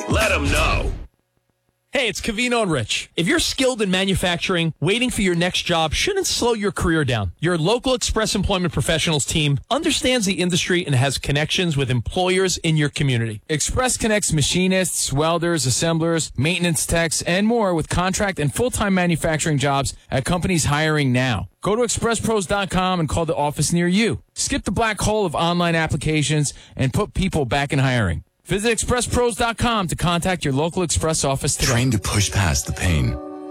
Let them know. Hey, it's Covino and Rich. If you're skilled in manufacturing, waiting for your next job shouldn't slow your career down. Your local Express Employment Professionals team understands the industry and has connections with employers in your community. Express connects machinists, welders, assemblers, maintenance techs, and more with contract and full-time manufacturing jobs at companies hiring now. Go to expresspros.com and call the office near you. Skip the black hole of online applications and put people back in hiring. Visit expresspros.com to contact your local Express office today. Trained to push past the pain.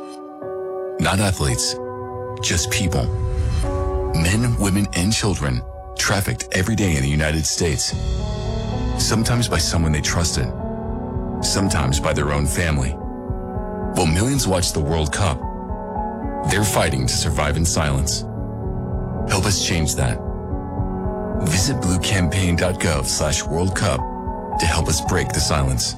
Not athletes, just people. Men, women, and children trafficked every day in the United States. Sometimes by someone they trusted. Sometimes by their own family. While millions watch the World Cup, they're fighting to survive in silence. Help us change that. Visit bluecampaign.gov/World Cup to help us break the silence.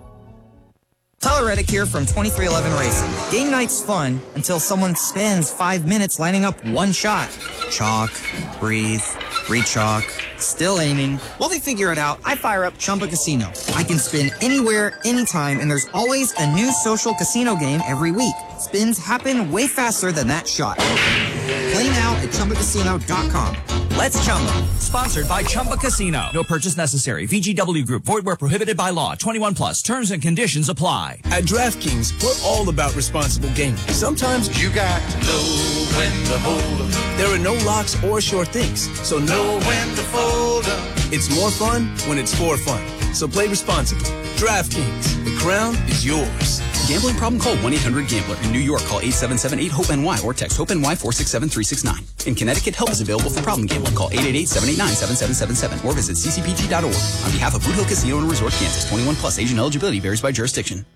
Tyler Reddick here from 2311 Racing. Game night's fun until someone spends 5 minutes lining up one shot. Chalk, breathe, re-chalk, still aiming. While they figure it out, I fire up Chumba Casino. I can spin anywhere, anytime, and there's always a new social casino game every week. Spins happen way faster than that shot. Play now at ChumbaCasino.com. Let's Chumba. Sponsored by Chumba Casino. No purchase necessary. VGW Group. Void where prohibited by law. 21 plus. Terms and conditions apply. At DraftKings, we're all about responsible gaming. Sometimes you got to know when to hold 'em. There are no locks or sure things, so know when to fold 'em. It's more fun when it's for fun. So play responsibly. DraftKings, the crown is yours. Gambling problem? Call 1-800-GAMBLER. In New York, call 877-8-HOPE-NY or text HOPE-NY 467-369. In Connecticut, help is available for problem gambling. Call 888-789-7777 or visit ccpg.org. On behalf of Boot Hill Casino and Resort, Kansas, 21 plus. Age and eligibility varies by jurisdiction.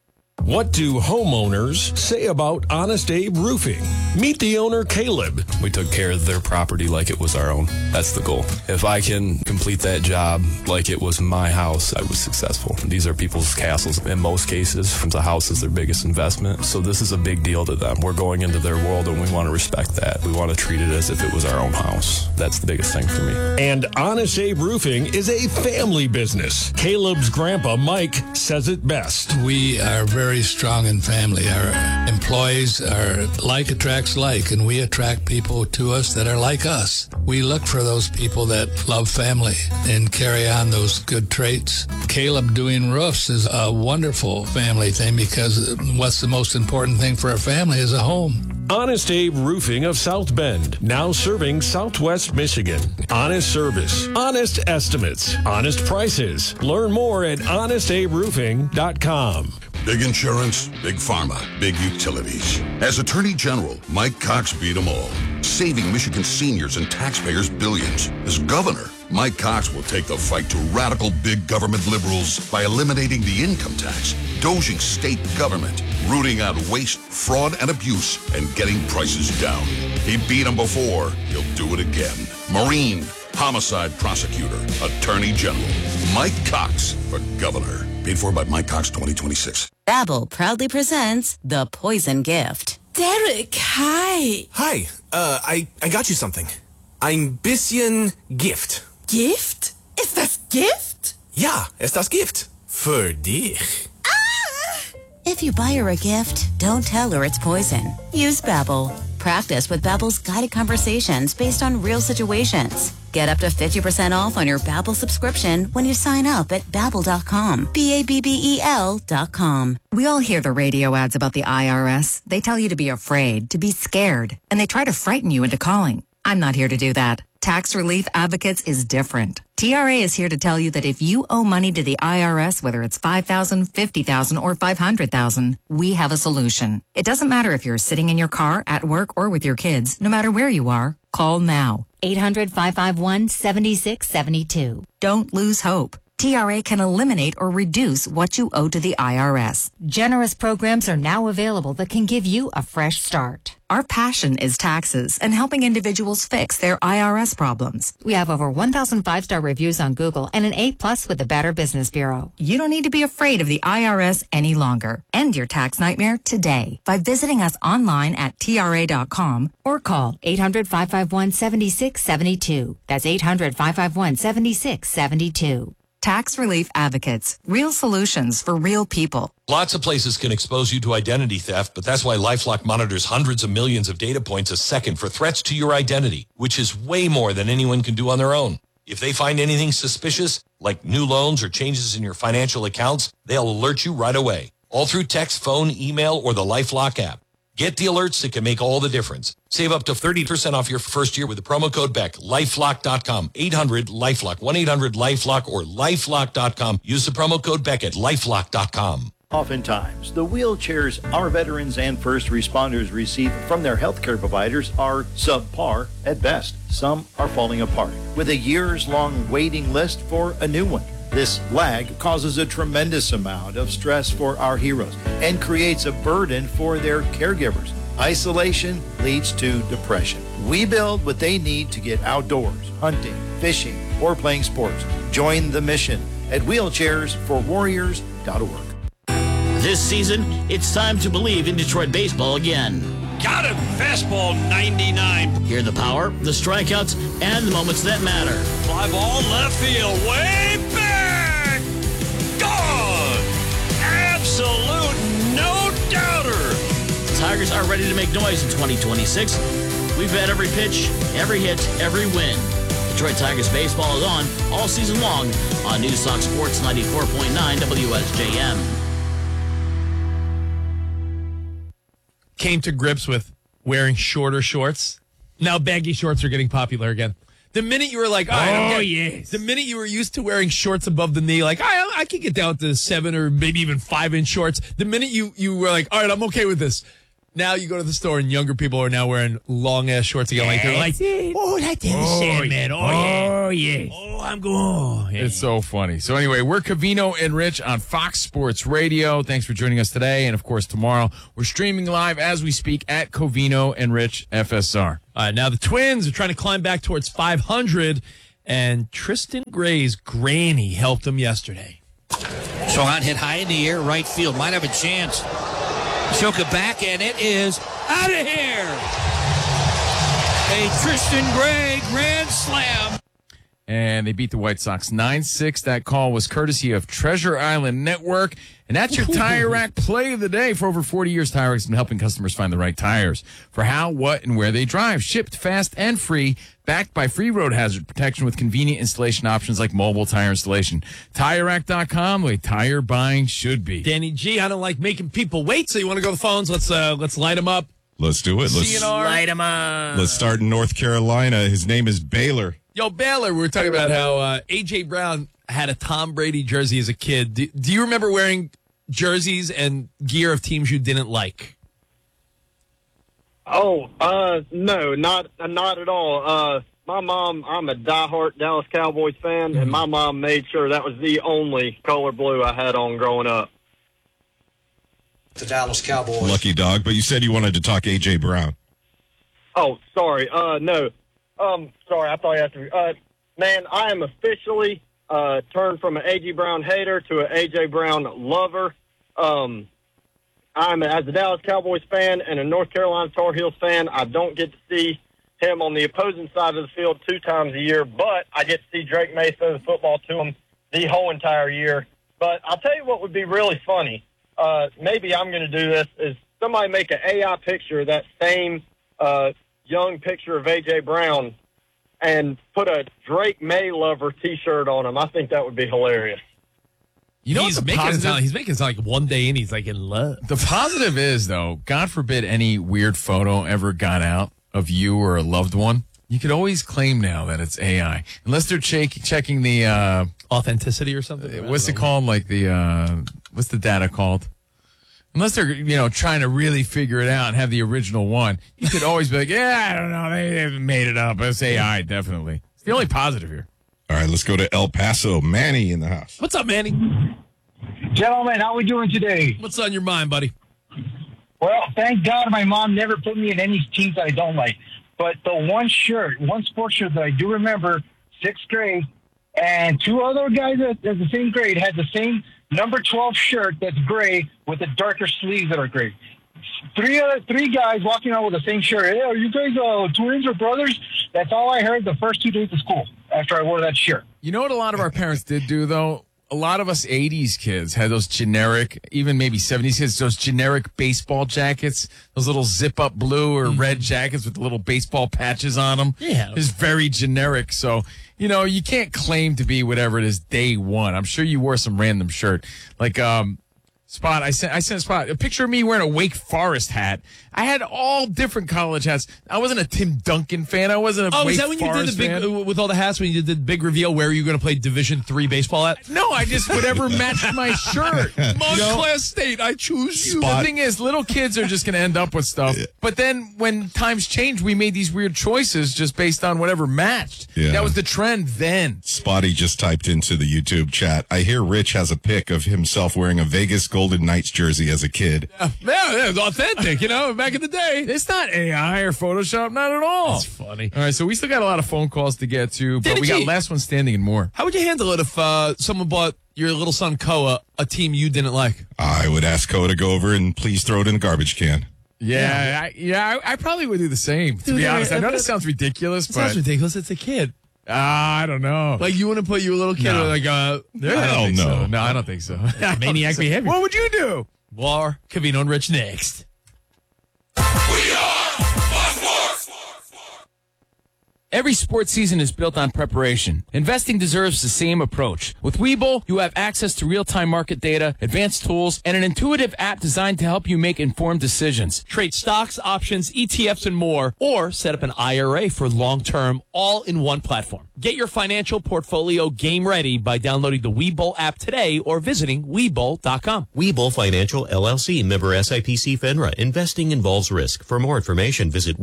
What do homeowners say about Honest Abe Roofing? Meet the owner, Caleb. We took care of their property like it was our own. That's the goal. If I can complete that job like it was my house, I was successful. These are people's castles. In most cases, the house is their biggest investment. So this is a big deal to them. We're going into their world and we want to respect that. We want to treat it as if it was our own house. That's the biggest thing for me. And Honest Abe Roofing is a family business. Caleb's grandpa, Mike, says it best. We are very strong in family. Our employees are like attracts like, and we attract people to us that are like us. We look for those people that love family and carry on those good traits. Caleb doing roofs is a wonderful family thing because what's the most important thing for a family is a home. Honest Abe Roofing of South Bend, now serving Southwest Michigan. Honest service, honest estimates, honest prices. Learn more at honestaberoofing.com. Big insurance, big pharma, big utilities. As Attorney General, Mike Cox beat them all, saving Michigan seniors and taxpayers billions. As governor, Mike Cox will take the fight to radical big government liberals by eliminating the income tax, doging state government, rooting out waste, fraud, and abuse, and getting prices down. He beat them before. He'll do it again. Marine, homicide prosecutor, Attorney General, Mike Cox for governor. Paid for by Mike Cox 2026. Babbel proudly presents The Poison Gift. Derek, hi. Hi, I got you something. Ein bisschen Gift. Gift? Ist das Gift? Ja, ist das Gift. Für dich. If you buy her a gift, don't tell her it's poison. Use Babbel. Practice with Babbel's guided conversations based on real situations. Get up to 50% off on your Babbel subscription when you sign up at Babbel.com. Babbel.com. We all hear the radio ads about the IRS. They tell you to be afraid, to be scared, and they try to frighten you into calling. I'm not here to do that. Tax Relief Advocates is different. TRA is here to tell you that if you owe money to the IRS, whether it's $5,000, $50,000, or $500,000, we have a solution. It doesn't matter if you're sitting in your car, at work, or with your kids. No matter where you are, call now. 800-551-7672. Don't lose hope. TRA can eliminate or reduce what you owe to the IRS. Generous programs are now available that can give you a fresh start. Our passion is taxes and helping individuals fix their IRS problems. We have over 1,000 5-star reviews on Google and an A+ with the Better Business Bureau. You don't need to be afraid of the IRS any longer. End your tax nightmare today by visiting us online at TRA.com or call 800-551-7672. That's 800-551-7672. Tax Relief Advocates. Real solutions for real people. Lots of places can expose you to identity theft, but that's why LifeLock monitors hundreds of millions of data points a second for threats to your identity, which is way more than anyone can do on their own. If they find anything suspicious, like new loans or changes in your financial accounts, they'll alert you right away, all through text, phone, email, or the LifeLock app. Get the alerts that can make all the difference. Save up to 30% off your first year with the promo code BECK. LifeLock.com. 800-LifeLock. 1-800-LifeLock or LifeLock.com. Use the promo code BECK at LifeLock.com. Oftentimes, the wheelchairs our veterans and first responders receive from their healthcare providers are subpar at best. Some are falling apart, with a years-long waiting list for a new one. This lag causes a tremendous amount of stress for our heroes and creates a burden for their caregivers. Isolation leads to depression. We build what they need to get outdoors, hunting, fishing, or playing sports. Join the mission at wheelchairsforwarriors.org. This season, it's time to believe in Detroit baseball again. Got him! Fastball 99. Hear the power, the strikeouts, and the moments that matter. Fly ball left field, way back! Gone! Absolute no doubter! The Tigers are ready to make noise in 2026. We've had every pitch, every hit, every win. Detroit Tigers baseball is on all season long on News Talk Sports 94.9 WSJM. Came to grips with wearing shorter shorts. Now baggy shorts are getting popular again. The minute you were like, yes. The minute you were used to wearing shorts above the knee, like, I can get down to 7 or maybe even 5-inch shorts. The minute you were like, all right, I'm okay with this. Now you go to the store and younger people are now wearing long-ass shorts again. Like, they're like, oh, that's the Sandman. Oh, yeah. Oh, I'm going. It's so funny. So anyway, we're Covino and Rich on Fox Sports Radio. Thanks for joining us today. And, of course, tomorrow we're streaming live as we speak at Covino and Rich FSR. All right, now the Twins are trying to climb back towards 500, and Tristan Gray's granny helped them yesterday. Chauhan hit high in the air, right field. Might have a chance. Choke it back, and it is out of here. A Tristan Gray grand slam. And they beat the White Sox 9-6. That call was courtesy of Treasure Island Network. And that's your Tire Rack play of the day. For over 40 years, Tire Rack's been helping customers find the right tires for how, what, and where they drive. Shipped fast and free, backed by free road hazard protection with convenient installation options like mobile tire installation. TireRack.com, the way tire buying should be. Danny G, I don't like making people wait, so you want to go to the phones? Let's light them up. Let's do it. Light them up. Let's start in North Carolina. His name is Baylor. Yo, Baylor, we were talking about how A.J. Brown had a Tom Brady jersey as a kid. Do you remember wearing jerseys and gear of teams you didn't like? Oh, no, not at all. My mom, I'm a diehard Dallas Cowboys fan, and my mom made sure that was the only color blue I had on growing up. The Dallas Cowboys. Lucky dog, but you said you wanted to talk A.J. Brown. Oh, sorry. No. Sorry, I thought you had to. Man, I am officially turned from an A.J. Brown hater to an A.J. Brown lover. I'm, as a Dallas Cowboys fan and a North Carolina Tar Heels fan, I don't get to see him on the opposing side of the field 2 times a year, but I get to see Drake May throw the football to him the whole entire year. But I'll tell you what would be really funny. Maybe I'm going to do this, is somebody make an AI picture of that same young picture of A.J. Brown and put a Drake May lover T-shirt on him. I think that would be hilarious. You know, he's making it sound like one day and he's like in love. The positive is, though, God forbid any weird photo ever got out of you or a loved one. You could always claim now that it's AI. Unless they're checking the authenticity or something. What's it called? Like the what's the data called? Unless they're, trying to really figure it out and have the original one, you could always be like, yeah, I don't know, they haven't made it up. It's AI, definitely. It's the only positive here. All right, let's go to El Paso. Manny in the house. What's up, Manny? Gentlemen, how we doing today? What's on your mind, buddy? Well, thank God my mom never put me in any teams that I don't like. But the one sports shirt that I do remember, 6th grade, and 2 other guys at the same grade had the same number 12 shirt that's gray with the darker sleeves that are gray. Three guys walking out with the same shirt. Hey, are you guys twins or brothers? That's all I heard the first 2 days of school. after I wore that shirt. You know what a lot of our parents did do, though? A lot of us 80s kids had those generic, even maybe 70s kids, those generic baseball jackets, those little zip-up blue or red jackets with the little baseball patches on them. Yeah. It's very generic. So, you know, you can't claim to be whatever it is day one. I'm sure you wore some random shirt. Like, Spot, I sent Spot a picture of me wearing a Wake Forest hat. I had all different college hats. I wasn't a Tim Duncan fan. I wasn't a Wake is that when Forest you did the big fan. with all the hats? When you did the big reveal, where you were going to play Division III baseball at? No, I just whatever matched my shirt. Montclair State, I choose you. The thing is, little kids are just going to end up with stuff. But then when times changed, we made these weird choices just based on whatever matched. Yeah. That was the trend then. Spotty just typed into the YouTube chat. I hear Rich has a pic of himself wearing a Vegas Golden Knights jersey as a kid. Yeah, it was authentic, you know, back in the day. It's not AI or Photoshop, not at all. That's funny. All right, so we still got a lot of phone calls to get to, but we got last one standing and more. How would you handle it if someone bought your little son Koa a team you didn't like? I would ask Koa to go over and please throw it in the garbage can. I probably would do the same, to be honest. I know that sounds ridiculous, It sounds ridiculous. It's a kid. I don't know. Like, you wouldn't put your little kid with, like, Hell no. So. No, I don't think so. Maniac behavior. What would you do? War, Covino and Rich next. Every sports season is built on preparation. Investing deserves the same approach. With Webull, you have access to real-time market data, advanced tools, and an intuitive app designed to help you make informed decisions. Trade stocks, options, ETFs, and more, or set up an IRA for long-term, all in one platform. Get your financial portfolio game ready by downloading the Webull app today or visiting Webull.com. Webull Financial, LLC, member SIPC FINRA. Investing involves risk. For more information, visit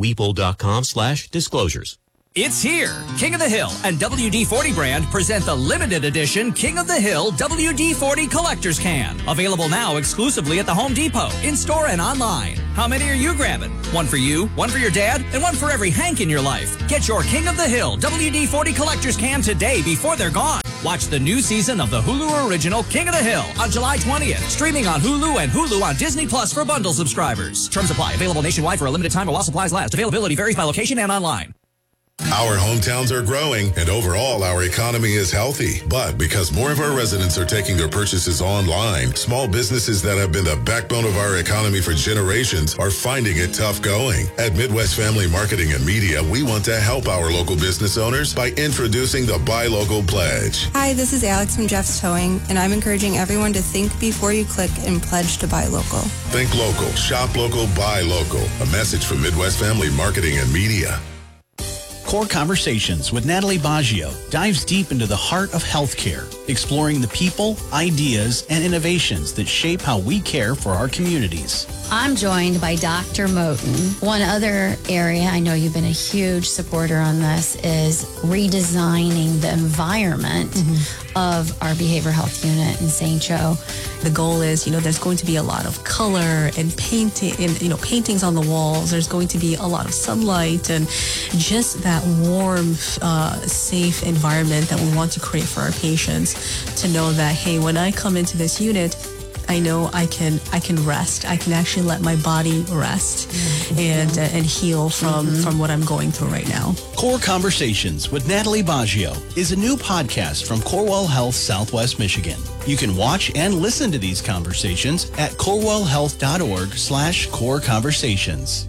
Webull.com/disclosures. It's here. King of the Hill and WD-40 brand present the limited edition King of the Hill WD-40 Collector's Can. Available now exclusively at the Home Depot, in-store and online. How many are you grabbing? One for you, one for your dad, and one for every Hank in your life. Get your King of the Hill WD-40 Collector's Can today before they're gone. Watch the new season of the Hulu original King of the Hill on July 20th. Streaming on Hulu and Hulu on Disney Plus for bundle subscribers. Terms apply. Available nationwide for a limited time while supplies last. Availability varies by location and online. Our hometowns are growing, and overall, our economy is healthy. But because more of our residents are taking their purchases online, small businesses that have been the backbone of our economy for generations are finding it tough going. At Midwest Family Marketing and Media, we want to help our local business owners by introducing the Buy Local Pledge. Hi, this is Alex from Jeff's Towing, and I'm encouraging everyone to think before you click and pledge to buy local. Think local, shop local, buy local. A message from Midwest Family Marketing and Media. Core Conversations with Natalie Baggio dives deep into the heart of healthcare, exploring the people, ideas, and innovations that shape how we care for our communities. I'm joined by Dr. Moten. One other area, I know you've been a huge supporter on this, is redesigning the environment of our behavioral health unit in St. Joe. The goal is, there's going to be a lot of color and painting, and, paintings on the walls. There's going to be a lot of sunlight and just that warm, safe environment that we want to create for our patients to know that, hey, when I come into this unit, I know I can rest. I can actually let my body rest and heal from what I'm going through right now. Core Conversations with Natalie Baggio is a new podcast from Corewell Health Southwest Michigan. You can watch and listen to these conversations at corewellhealth.org/core conversations.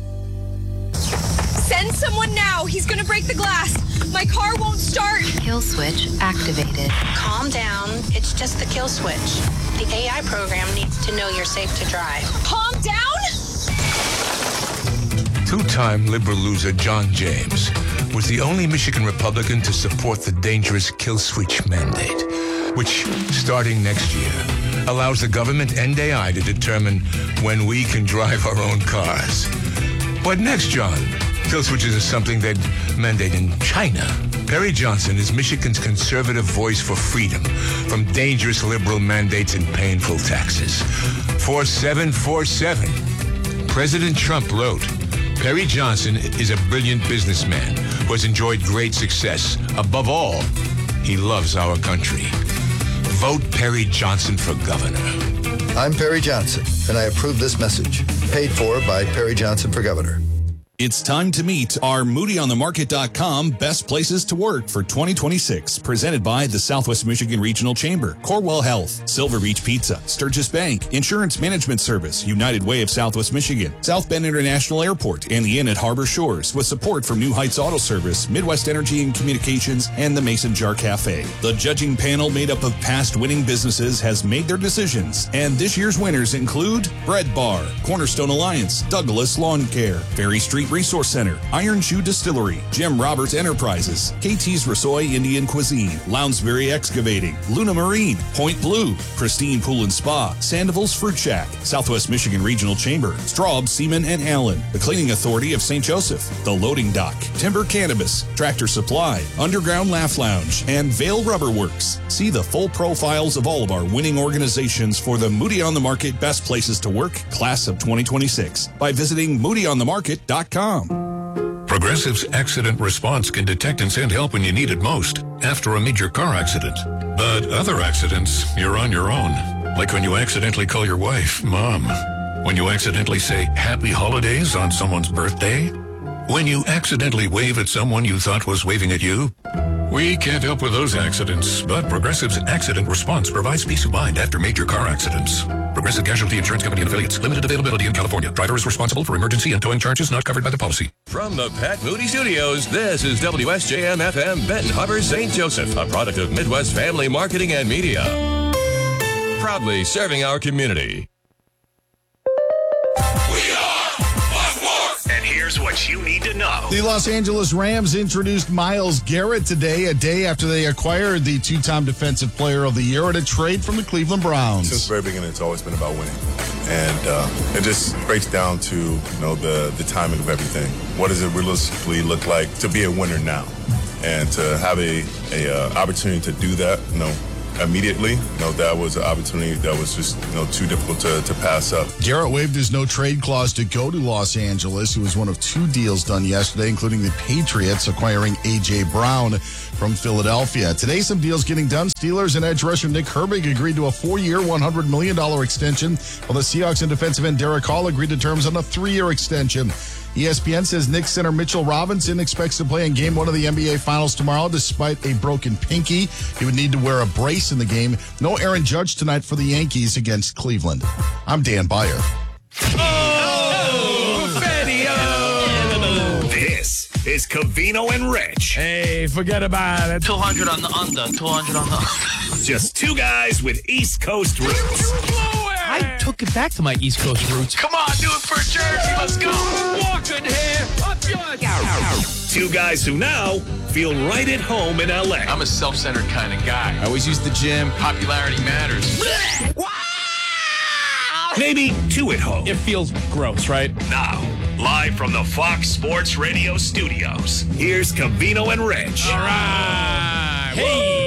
Send someone now. He's going to break the glass. My car won't start. Kill switch activated. Calm down. It's just the kill switch. The AI program needs to know you're safe to drive. Calm down? Two-time liberal loser John James was the only Michigan Republican to support the dangerous kill switch mandate, which, starting next year, allows the government and AI to determine when we can drive our own cars. What next, John? Kill switches is something they'd mandate in China. Perry Johnson is Michigan's conservative voice for freedom from dangerous liberal mandates and painful taxes. 4747. President Trump wrote, Perry Johnson is a brilliant businessman who has enjoyed great success. Above all, he loves our country. Vote Perry Johnson for governor. I'm Perry Johnson, and I approve this message. Paid for by Perry Johnson for governor. It's time to meet our MoodyOnTheMarket.com best places to work for 2026, presented by the Southwest Michigan Regional Chamber, Corewell Health, Silver Beach Pizza, Sturgis Bank, Insurance Management Service, United Way of Southwest Michigan, South Bend International Airport, and the Inn at Harbor Shores, with support from New Heights Auto Service, Midwest Energy and Communications, and the Mason Jar Cafe. The judging panel, made up of past winning businesses, has made their decisions, and this year's winners include Bread Bar, Cornerstone Alliance, Douglas Lawn Care, Ferry Street Resource Center, Iron Shoe Distillery, Jim Roberts Enterprises, KT's Rasoy Indian Cuisine, Lounsbury Excavating, Luna Marine, Point Blue, Pristine Pool and Spa, Sandoval's Fruit Shack, Southwest Michigan Regional Chamber, Straub, Seaman and Allen, the Cleaning Authority of St. Joseph, the Loading Dock, Timber Cannabis, Tractor Supply, Underground Laugh Lounge, and Vail Rubber Works. See the full profiles of all of our winning organizations for the Moody on the Market Best Places to Work Class of 2026 by visiting MoodyOnTheMarket.com. Progressive's accident response can detect and send help when you need it most, after a major car accident. But other accidents, you're on your own. Like when you accidentally call your wife Mom. When you accidentally say Happy Holidays on someone's birthday. When you accidentally wave at someone you thought was waving at you. We can't help with those accidents, but Progressive's accident response provides peace of mind after major car accidents. Progressive Casualty Insurance Company and Affiliates. Limited availability in California. Driver is responsible for emergency and towing charges not covered by the policy. From the Pat Moody Studios, this is WSJM-FM Benton Harbor, St. Joseph, a product of Midwest Family Marketing and Media. Proudly serving our community. And here's what you need to know. The Los Angeles Rams introduced Myles Garrett today, a day after they acquired the two-time Defensive Player of the Year at a trade from the Cleveland Browns. Since the very beginning, it's always been about winning. And it just breaks down to, the timing of everything. What does it realistically look like to be a winner now? And to have a opportunity to do that, immediately, that was an opportunity that was just, too difficult to pass up. Garrett waived his no-trade clause to go to Los Angeles. It was one of two deals done yesterday, including the Patriots acquiring A.J. Brown from Philadelphia. Today, some deals getting done. Steelers and edge rusher Nick Herbig agreed to a 4-year, $100 million extension, while the Seahawks and defensive end Derek Hall agreed to terms on a 3-year extension. ESPN says Knicks center Mitchell Robinson expects to play in Game 1 of the NBA Finals tomorrow despite a broken pinky. He would need to wear a brace in the game. No Aaron Judge tonight for the Yankees against Cleveland. I'm Dan Beyer. This is Covino and Rich. Hey, forget about it. 200 on the under. 200 on the under. Just two guys with East Coast roots. I took it back to my East Coast roots. Come on, do it for Jersey. Let's go. Walking here. Up your... Two guys who now feel right at home in L.A. I'm a self-centered kind of guy. I always use the gym. Popularity matters. Maybe two at home. It feels gross, right? Now, live from the Fox Sports Radio studios, here's Covino and Rich. All right. Hey.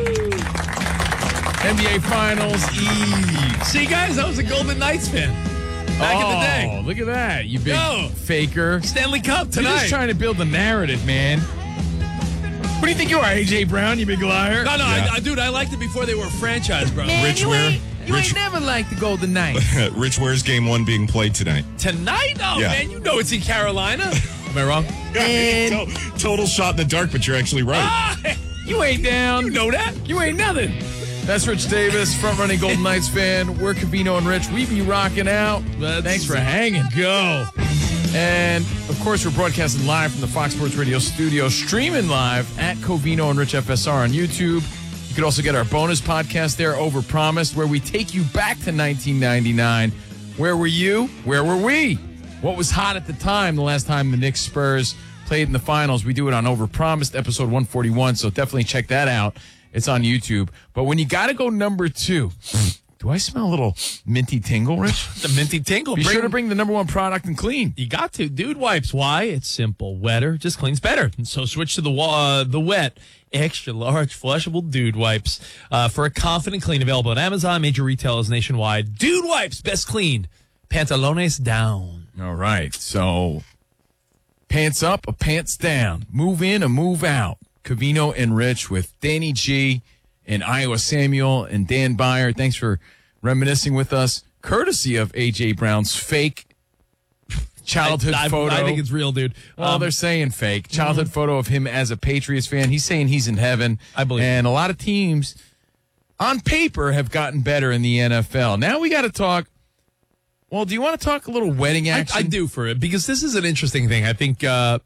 NBA Finals Eve. See, guys, I was a Golden Knights fan back in the day. Oh, look at that, you big faker. Stanley Cup tonight. You're just trying to build the narrative, man. What do you think you are, A.J. Brown, you big liar? No, yeah. Dude, I liked it before they were a franchise, bro. Man, Rich you ain't never liked the Golden Knights. Rich, where's Game 1 being played tonight? Tonight? Oh, yeah. Man, you know it's in Carolina. Am I wrong? Yeah, total shot in the dark, but you're actually right. You ain't down. You know that. You ain't nothing. That's Rich Davis, front-running Golden Knights fan. We're Covino and Rich. We be rocking out. Thanks for hanging. Go. And, of course, we're broadcasting live from the Fox Sports Radio studio, streaming live at Covino and Rich FSR on YouTube. You could also get our bonus podcast there, Overpromised, where we take you back to 1999. Where were you? Where were we? What was hot at the time, the last time the Knicks Spurs played in the finals? We do it on Overpromised, episode 141, so definitely check that out. It's on YouTube. But when you got to go number 2, do I smell a little minty tingle, Rich? The minty tingle. Be sure to bring the number 1 product and clean. You got to. Dude Wipes. Why? It's simple. Wetter just cleans better. And so switch to the wet, extra large, flushable Dude Wipes for a confident clean. Available at Amazon, major retailers nationwide. Dude Wipes. Best clean. Pantalones down. All right. So pants up or pants down. Move in or move out. Covino and Rich with Danny G and Iowa Samuel and Dan Beyer. Thanks for reminiscing with us, courtesy of A.J. Brown's fake childhood photo. I think it's real, dude. Well, they're saying fake. Childhood photo of him as a Patriots fan. He's saying he's in heaven. I believe. And a lot of teams, on paper, have gotten better in the NFL. Now we got to talk. Well, do you want to talk a little wedding action? I do for it, because this is an interesting thing. I think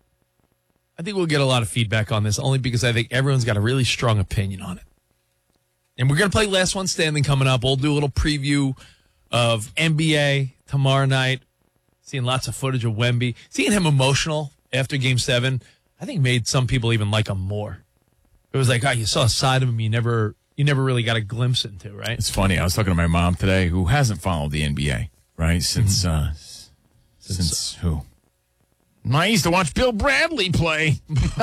we'll get a lot of feedback on this, only because I think everyone's got a really strong opinion on it. And we're going to play Last One Standing coming up. We'll do a little preview of NBA tomorrow night. Seeing lots of footage of Wemby. Seeing him emotional after Game 7, I think made some people even like him more. It was like, you saw a side of him you never really got a glimpse into, right? It's funny. I was talking to my mom today, who hasn't followed the NBA, right? Since who? I used to watch Bill Bradley play.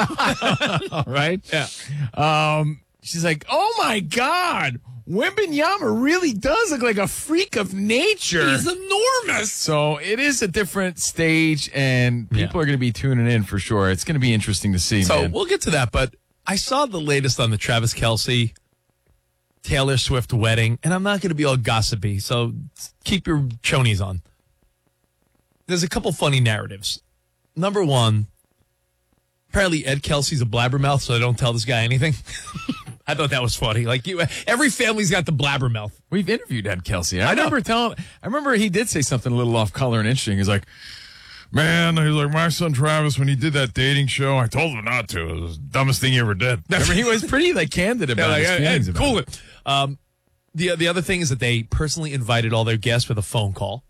Right? Yeah. She's like, oh, my God. Wembanyama really does look like a freak of nature. He's enormous. So it is a different stage, and people are going to be tuning in for sure. It's going to be interesting to see, So man. we'll get to that, but I saw the latest on the Travis Kelce, Taylor Swift wedding, and I'm not going to be all gossipy, so keep your chonies on. There's a couple funny narratives. Number one, apparently Ed Kelsey's a blabbermouth, so I don't tell this guy anything. I thought that was funny. Like, every family's got the blabbermouth. We've interviewed Ed Kelsey. I remember he did say something a little off color and interesting. He's like, man, he's like, my son Travis, when he did that dating show, I told him not to. It was the dumbest thing he ever did. Remember, he was pretty candid about his feelings about cool it. The other thing is that they personally invited all their guests with a phone call.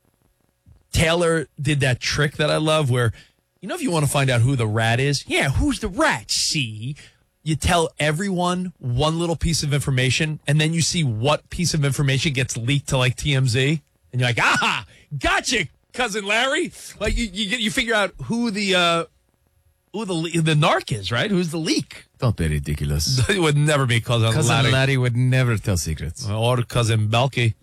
Taylor did that trick that I love where, if you want to find out who the rat is, who's the rat? See? You tell everyone one little piece of information, and then you see what piece of information gets leaked to like TMZ, and you're like, aha, gotcha, cousin Larry. Like you figure out who the narc is, right? Who's the leak? Don't be ridiculous. It would never be cousin Larry. Larry would never tell secrets. Or cousin Belky.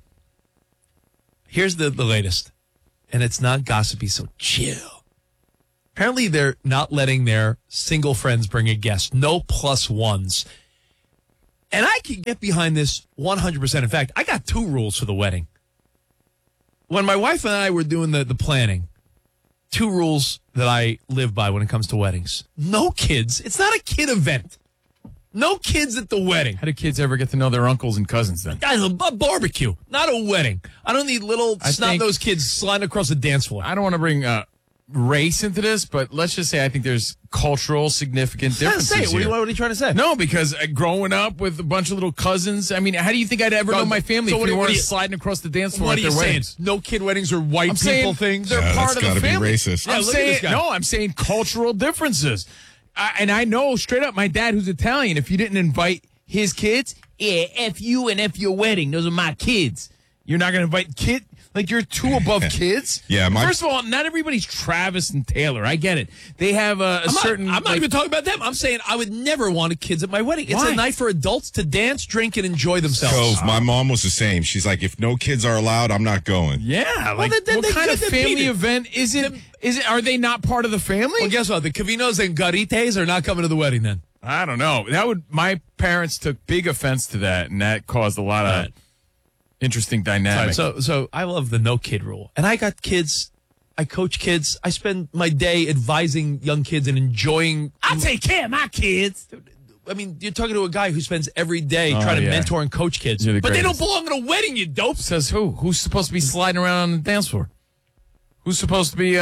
Here's the latest, and it's not gossipy, so chill. Apparently, they're not letting their single friends bring a guest. No plus ones. And I can get behind this 100%. In fact, I got 2 rules for the wedding. When my wife and I were doing the planning, 2 rules that I live by when it comes to weddings. No kids. It's not a kid event. No kids at the wedding. How do kids ever get to know their uncles and cousins then? Guys, a barbecue, not a wedding. I don't need little snot-nosed kids sliding across the dance floor. I don't want to bring race into this, but let's just say I think there's cultural significant differences here. What are you trying to say? No, because growing up with a bunch of little cousins, I mean, how do you think I'd ever know my family if you weren't sliding across the dance floor at their weddings? No kid weddings are white people things? They're part of the family. Be racist. I'm saying cultural differences. And I know straight up, my dad, who's Italian, if you didn't invite his kids, F you and F your wedding. Those are my kids. You're not going to invite kids? Like, you're too above kids? Yeah. First of all, not everybody's Travis and Taylor. I get it. They have a certain... I'm not even talking about them. I'm saying I would never want kids at my wedding. It's a night for adults to dance, drink, and enjoy themselves. So my mom was the same. She's like, if no kids are allowed, I'm not going. Yeah. Like, what kind of family event is it? Are they not part of the family? Well, guess what? The Cavinos and Garites are not coming to the wedding then. I don't know. My parents took big offense to that, and that caused a lot of... interesting dynamic. So I love the no kid rule. And I got kids. I coach kids. I spend my day advising young kids and enjoying. I take care of my kids. I mean, you're talking to a guy who spends every day trying to mentor and coach kids. But they don't belong at a wedding, you dope. Says who? Who's supposed to be sliding around on the dance floor? Who's supposed to be...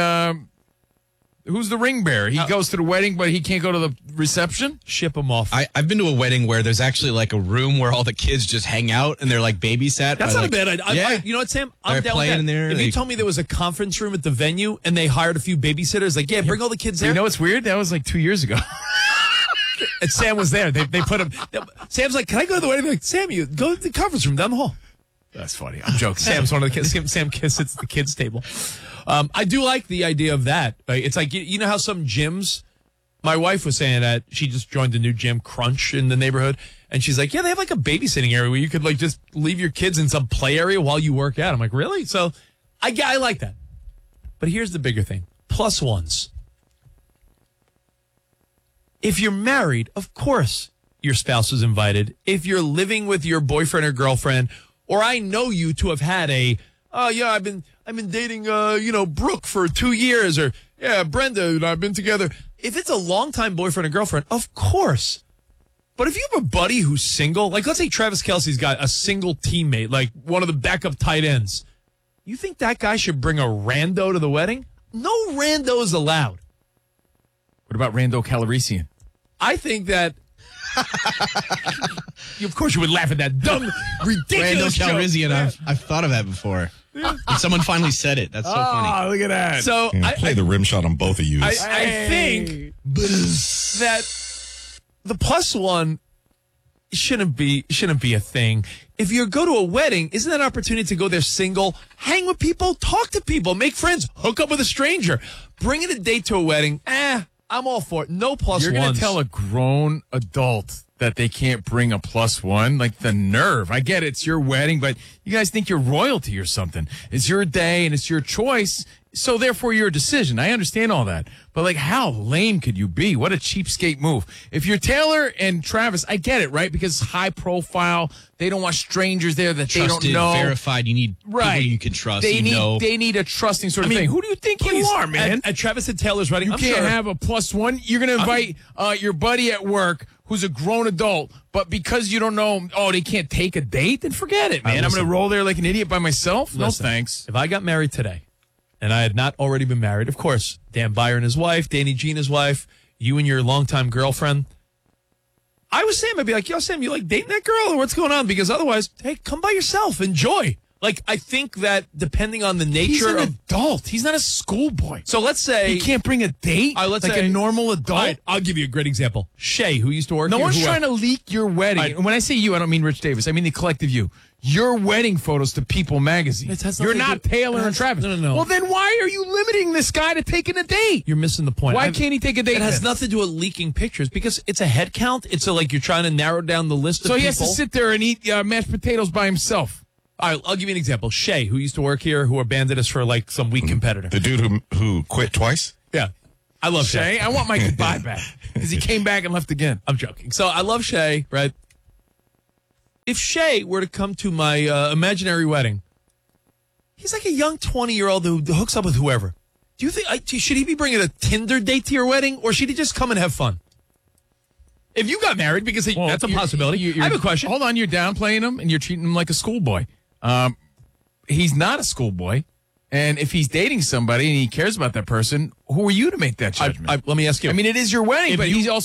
Who's the ring bearer? He goes to the wedding, but he can't go to the reception? Ship him off. I've been to a wedding where there's actually like a room where all the kids just hang out and they're like babysat. That's not a bad idea. You know what, Sam? I'm down with that. In there, if you told me there was a conference room at the venue and they hired a few babysitters, like, bring all the kids there. You know what's weird? That was like 2 years ago. And Sam was there. They put him. Sam's like, can I go to the wedding? They're like, Sam, you go to the conference room down the hall. That's funny. I'm joking. Sam's one of the kids. Sam sits at the kids' table. I do like the idea of that. Right? It's like, you know how some gyms, my wife was saying that she just joined a new gym, Crunch, in the neighborhood. And she's like, they have like a babysitting area where you could like just leave your kids in some play area while you work out. I'm like, really? So I like that. But here's the bigger thing. Plus ones. If you're married, of course your spouse is invited. If you're living with your boyfriend or girlfriend, or I know you to have had a oh yeah, I've been dating Brooke for 2 years, or yeah, Brenda and I've been together. If it's a longtime boyfriend or girlfriend, of course. But if you have a buddy who's single, like let's say Travis Kelce's got a single teammate, like one of the backup tight ends, you think that guy should bring a rando to the wedding? No randos allowed. What about Rando Calrissian? I think that. Of course, you would laugh at that dumb, ridiculous Rando Calrissian. I've thought of that before. And someone finally said it. That's so funny. Look at that. So play the rim shot on both of you. I think that the plus one shouldn't be a thing. If you go to a wedding, isn't that an opportunity to go there single, hang with people, talk to people, make friends, hook up with a stranger, bringing a date to a wedding? I'm all for it. No plus ones. You're going to tell a grown adult that they can't bring a plus one? Like, the nerve. I get it. It's your wedding, but you guys think you're royalty or something. It's your day and it's your choice, so therefore your decision. I understand all that. But, like, how lame could you be? What a cheapskate move. If you're Taylor and Travis, I get it, right? Because high profile, they don't want strangers there that Trusted, they don't know. Verified, you need people you can trust. They need a trusting sort of thing. Who do you think you are, man? At Travis and Taylor's wedding, you can't have a plus one. You're going to invite your buddy at work who's a grown adult, but because you don't know, they can't take a date, then forget it, man. I'm going to roll there like an idiot by myself? No thanks. If I got married today, and I had not already been married, of course, Dan Byer and his wife, Danny G and his wife, you and your longtime girlfriend, I was Sam. I'd be like, yo, Sam, you like dating that girl, or what's going on? Because otherwise, hey, come by yourself. Enjoy. Like, I think that depending on the nature He's an of adult. He's not a schoolboy. So let's say he can't bring a date let's like say, a normal adult. All right, I'll give you a great example. Shay, who used to work No here. one's trying to leak your wedding. And when I say you, I don't mean Rich Davis. I mean the collective you. Your wedding photos to People magazine. You're not Taylor and Travis. No. Well, then why are you limiting this guy to taking a date? You're missing the point. Why can't he take a date? It has nothing to do with leaking pictures because it's a head count. It's like you're trying to narrow down the list of people. So he has to sit there and eat mashed potatoes by himself. All right, I'll give you an example. Shay, who used to work here, who abandoned us for like some weak competitor. The dude who quit twice? Yeah. I love Shay. I want my goodbye back because he came back and left again. I'm joking. So I love Shay, right? If Shay were to come to my imaginary wedding, he's like a young 20-year-old who hooks up with whoever. Do you think, should he be bringing a Tinder date to your wedding, or should he just come and have fun? If you got married, because that's a possibility. I have a question. Hold on, you're downplaying him and you're treating him like a schoolboy. He's not a schoolboy. And if he's dating somebody and he cares about that person, who are you to make that judgment? Let me ask you. I mean, it is your wedding, but he's also